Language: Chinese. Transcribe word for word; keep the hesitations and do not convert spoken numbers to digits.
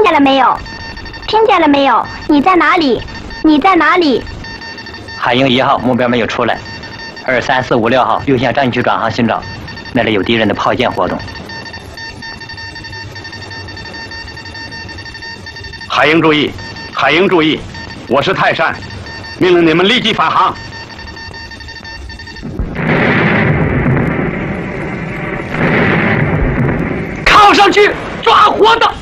见了没有？听见了没有？你在哪里？你在哪里？ 海鹰一号目标没有出来，二三四五六号又向战区转航寻找，那里有敌人的炮舰活动。 海鹰注意，海鹰注意，我是泰山，命令你们立即返航。 靠上去抓活的！